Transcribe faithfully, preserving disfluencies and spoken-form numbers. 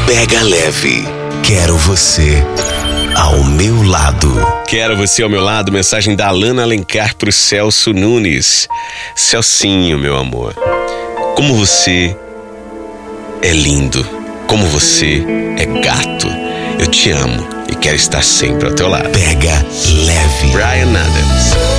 Pega leve. Quero você ao meu lado. Quero você ao meu lado. Mensagem da Alana Alencar pro Celso Nunes. Celcinho, meu amor. Como você é lindo. Como você é gato. Eu te amo e quero estar sempre ao teu lado. Pega leve. Bryan Adams.